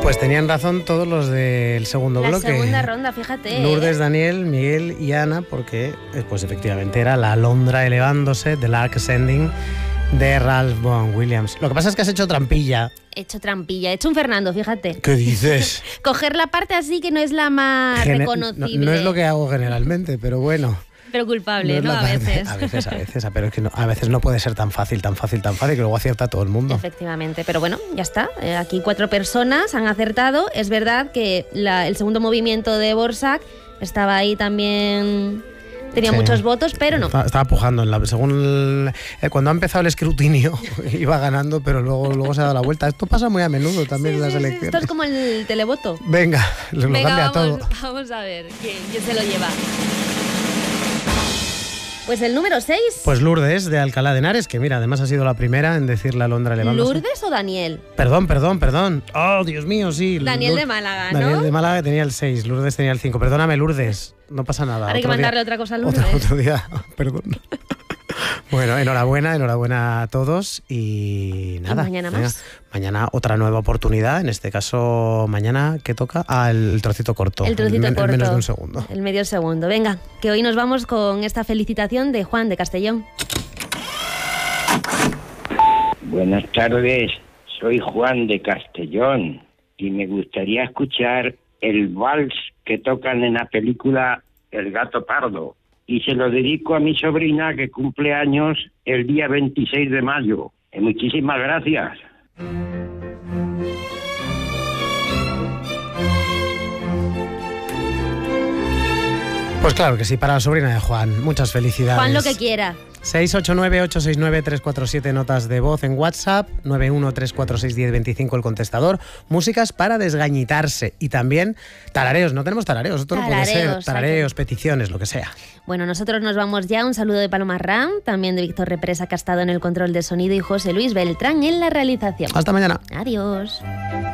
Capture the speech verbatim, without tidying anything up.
Pues tenían razón todos los del segundo La bloque. La segunda ronda, fíjate. Lourdes, ¿eh? Daniel, Miguel y Ana, porque pues efectivamente era La alondra elevándose, The Lark Ascending, de Ralph Vaughan Williams. Lo que pasa es que has hecho trampilla. He hecho trampilla, he hecho un Fernando, fíjate. ¿Qué dices? Coger la parte así que no es la más Gene- reconocible. No, no es lo que hago generalmente, pero bueno. Pero culpable, No ¿no? es A la parte- veces. A veces, a veces, pero es que no, a veces no puede ser tan fácil, tan fácil, tan fácil, que luego acierta todo el mundo. Efectivamente, pero bueno, ya está. Eh, Aquí cuatro personas han acertado. Es verdad que la- el segundo movimiento de Borsak estaba ahí también... Tenía Sí. muchos votos, pero no. Estaba, estaba pujando. En la, según el- eh, cuando ha empezado el escrutinio, iba ganando, pero luego, luego se ha dado la vuelta. Esto pasa muy a menudo también Sí, en las sí, sí, elecciones. esto es como el televoto. Venga, lo Venga, cambia vamos, todo. vamos a ver quién, quién se lo lleva. Pues el número seis. Pues Lourdes, de Alcalá de Henares, que mira, además ha sido la primera en decir la alondra elevándose. ¿Lourdes o Daniel? Perdón, perdón, perdón. Oh, Dios mío, sí. Daniel Lour- de Málaga, ¿no? Daniel de Málaga tenía el seis, Lourdes tenía el cinco. Perdóname, Lourdes, no pasa nada. Ahora hay que Otro día- mandarle otra cosa a Otro, Lourdes. otro día, perdón. Bueno, enhorabuena, enhorabuena a todos y nada. ¿Y mañana venga, más? Mañana otra nueva oportunidad, en este caso mañana, ¿qué toca? Ah, el, el trocito corto. El trocito men- corto. menos de un segundo. El medio segundo. Venga, que hoy nos vamos con esta felicitación de Juan de Castellón. Buenas tardes, soy Juan de Castellón y me gustaría escuchar el vals que tocan en la película El gato pardo. Y se lo dedico a mi sobrina que cumple años el día veintiséis de mayo. Y muchísimas gracias. Pues claro que sí, para la sobrina de Juan. Muchas felicidades. Juan lo que quiera. seis ocho nueve, ocho seis nueve, tres cuatro siete notas de voz en WhatsApp, nueve uno tres cuatro seis uno cero dos cinco el contestador, músicas para desgañitarse y también tarareos, no tenemos tarareos, esto no puede ser, Tarareos, tarareos, peticiones, lo que sea. Bueno, nosotros nos vamos ya. Un saludo de Paloma Ram, también de Víctor Represa, que ha estado en el control de sonido, y José Luis Beltrán en la realización. Hasta mañana. Adiós.